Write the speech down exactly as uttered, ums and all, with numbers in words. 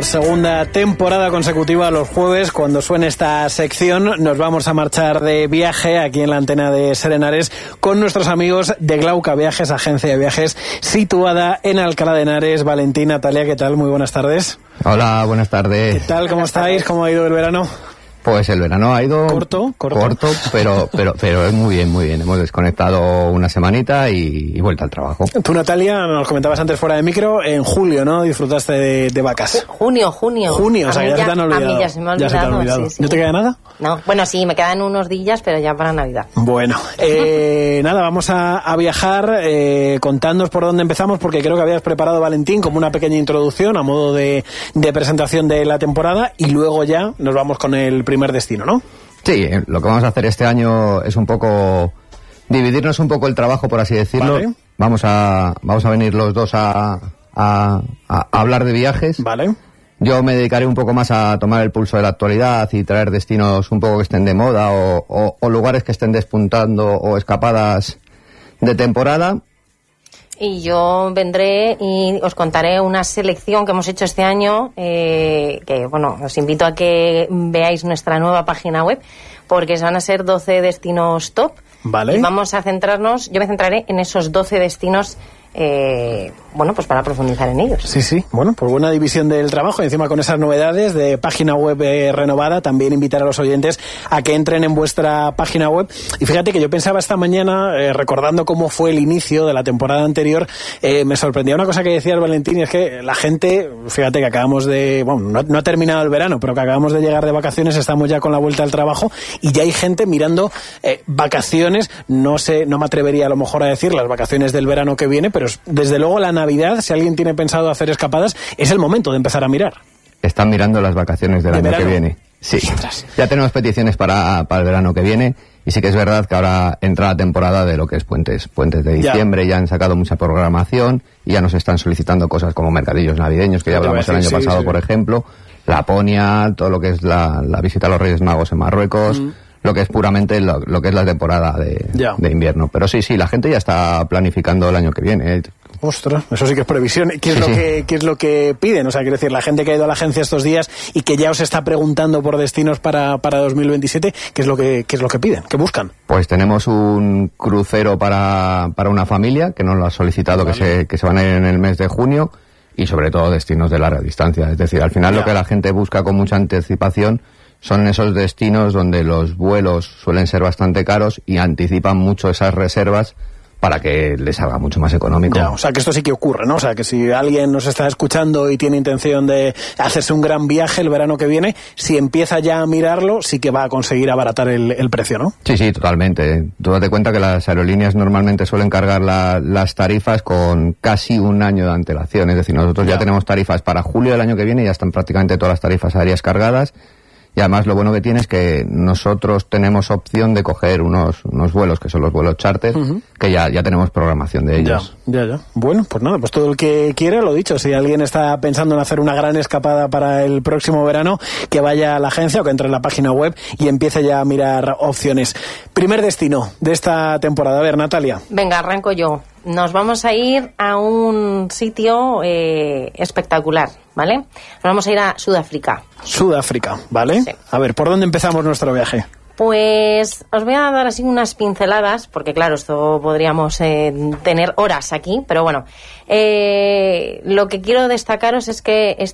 segunda temporada consecutiva los jueves, cuando suene esta sección, nos vamos a marchar de viaje aquí en la antena de Ser Henares con nuestros amigos de Glauca Viajes, agencia de viajes situada en Alcalá de Henares. Valentín, Natalia, ¿qué tal? Muy buenas tardes. Hola, buenas tardes. ¿Qué tal? ¿Cómo estáis? ¿Cómo ha ido el verano? Pues el verano ha ido corto, corto, corto pero pero pero es muy bien, muy bien. Hemos desconectado una semanita y, y vuelta al trabajo. Tú, Natalia, nos comentabas antes fuera de micro, en julio, ¿no? Disfrutaste de, de vacas. Junio, junio. Junio, o sea, ya, ya se te han olvidado. A mí ya se me ha olvidado. Ya se te han olvidado. Sí, sí. ¿No te queda nada? No, bueno, sí, me quedan unos días, pero ya para Navidad. Bueno, eh, nada, vamos a, a viajar, eh, contadnos por dónde empezamos, porque creo que habías preparado, Valentín, como una pequeña introducción a modo de, de presentación de la temporada, y luego ya nos vamos con el primer destino, ¿no? Sí, lo que vamos a hacer este año es un poco dividirnos un poco el trabajo, por así decirlo. Vale. Vamos a vamos a venir los dos a, a, a, a hablar de viajes. Vale. Yo me dedicaré un poco más a tomar el pulso de la actualidad y traer destinos un poco que estén de moda o, o, o lugares que estén despuntando o escapadas de temporada. Y yo vendré y os contaré una selección que hemos hecho este año, eh, que, bueno, os invito a que veáis nuestra nueva página web, porque van a ser doce destinos top. Vale. Y vamos a centrarnos, yo me centraré en esos doce destinos, eh, bueno, pues para profundizar en ellos. Sí, sí, bueno, pues buena división del trabajo, y encima con esas novedades de página web eh, renovada, también invitar a los oyentes a que entren en vuestra página web. Y fíjate que yo pensaba esta mañana, eh, recordando cómo fue el inicio de la temporada anterior, eh, me sorprendía una cosa que decía Valentín, y es que la gente, fíjate que acabamos de, bueno, no, no ha terminado el verano, pero que acabamos de llegar de vacaciones, estamos ya con la vuelta al trabajo, y ya hay gente mirando eh, vacaciones, no sé, no me atrevería a lo mejor a decir las vacaciones del verano que viene, pero desde luego la Navidad, si alguien tiene pensado hacer escapadas, es el momento de empezar a mirar. Están mirando las vacaciones del ¿De año verano? que viene. Sí, Ostras. Ya tenemos peticiones para, para el verano que viene, y sí que es verdad que ahora entra la temporada de lo que es puentes, puentes de diciembre, ya, ya han sacado mucha programación y ya nos están solicitando cosas como mercadillos navideños, que ya hablamos el año sí, pasado, sí. por ejemplo, Laponia, todo lo que es la, la visita a los Reyes Magos en Marruecos, mm. lo que es puramente lo, lo que es la temporada de, de invierno. Pero sí, sí, la gente ya está planificando el año que viene. Ostras, eso sí que es previsión. ¿Qué es, sí, lo, sí. Que, ¿qué es lo que piden? O sea, quiero decir, la gente que ha ido a la agencia estos días y que ya os está preguntando por destinos para, para dos mil veintisiete, ¿qué es lo que, qué es lo que piden? ¿Qué buscan? Pues tenemos un crucero para, para una familia que nos lo ha solicitado, vale. que, se, que se van a ir en el mes de junio, y sobre todo destinos de larga distancia. Es decir, al final ya. Lo que la gente busca con mucha anticipación son esos destinos donde los vuelos suelen ser bastante caros y anticipan mucho esas reservas para que les salga mucho más económico. Ya, o sea, que esto sí que ocurre, ¿no? O sea, que si alguien nos está escuchando y tiene intención de hacerse un gran viaje el verano que viene, si empieza ya a mirarlo, sí que va a conseguir abaratar el, el precio, ¿no? Sí, sí, totalmente. Tú date cuenta que las aerolíneas normalmente suelen cargar la, las tarifas con casi un año de antelación. Es decir, nosotros ya. ya tenemos tarifas para julio del año que viene, ya están prácticamente todas las tarifas aéreas cargadas. Y además lo bueno que tiene es que nosotros tenemos opción de coger unos, unos vuelos, que son los vuelos charter, uh-huh. que ya, ya tenemos programación de ellos. Ya, ya, ya. Bueno, pues nada, pues todo el que quiera, lo dicho, si alguien está pensando en hacer una gran escapada para el próximo verano, que vaya a la agencia o que entre en la página web y empiece ya a mirar opciones. Primer destino de esta temporada. A ver, Natalia. Venga, arranco yo. Nos vamos a ir a un sitio eh, espectacular, ¿vale? Nos vamos a ir a Sudáfrica. Sudáfrica, ¿vale? Sí. A ver, ¿por dónde empezamos nuestro viaje? Pues os voy a dar así unas pinceladas, porque claro, esto podríamos eh, tener horas aquí, pero bueno, eh, lo que quiero destacaros es que es,